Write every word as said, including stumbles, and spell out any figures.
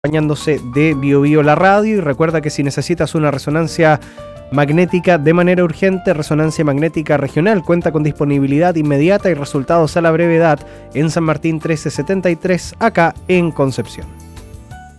acompañándose de Bio Bio la radio. Y recuerda que si necesitas una resonancia magnética de manera urgente, Resonancia Magnética Regional cuenta con disponibilidad inmediata y resultados a la brevedad en San Martín trece setenta y tres, acá en Concepción.